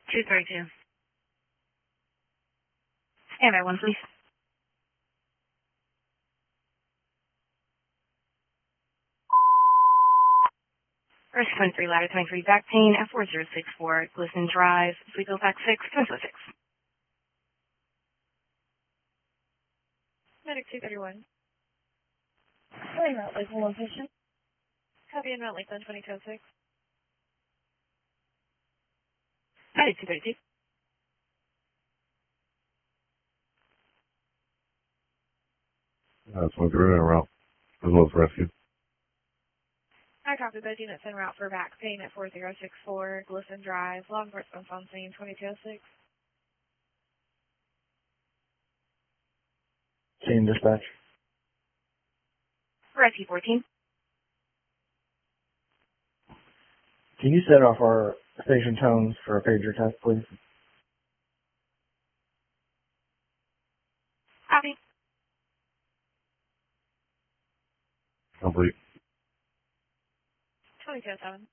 232. Standby 1, please. First 23, ladder 23, back pain, F4064, Glisten Drive, Sleepo Pack 6, 206. Medic 231. Calling Mount Lakeland location. Copy in Mount Lakeland 2206. Medic 232. That's one through en route, as well as rescue. I copy both units en route for back pain at 4064, Glisten Drive, long response on scene 2206. Scene dispatch. Rescue 14. Can you set off our station tones for a pager test, please? Copy. Complete. 2207.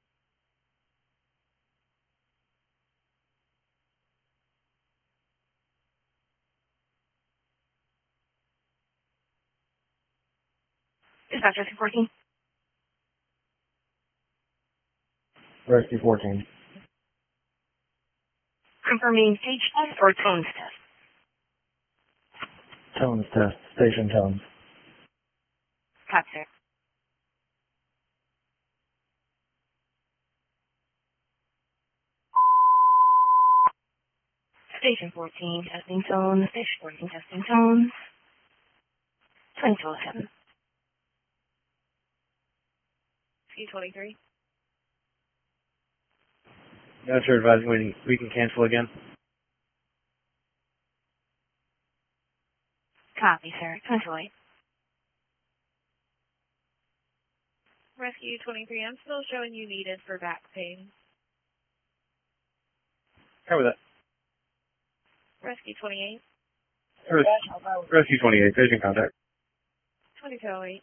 Dispatch Rescue 14. Rescue 14. Confirming page test or tones test. Tones test. Station tones. Copy, sir. Station 14, testing tones. Station 14, testing tones. 2207. C23. No, sir, advising we can cancel again. Copy, sir. 2208. Rescue 23, I'm still showing you needed for back pain. Cover that. Rescue 28. Rescue 28, station contact. 2208.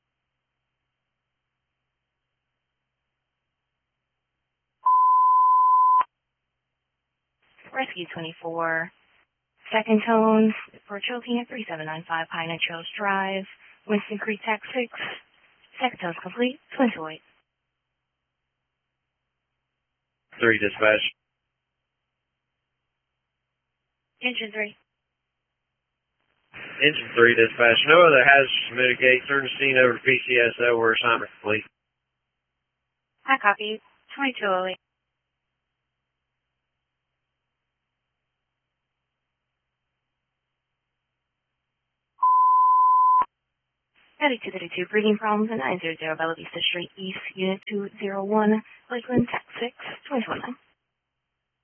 Rescue 24. Second tones. We're choking at 3795 Pine Trails Drive. Winston Creek Tac 6. Second tones complete. 2208. 3 dispatch. Engine 3. Engine 3 dispatch. No other hazards to mitigate. Turn the scene over to PCSO where assignment complete. I copy. 2208. Medic 232, breathing problems at 900 Bella Vista Street East, Unit 201, Lakeland, Tac 6, 2219.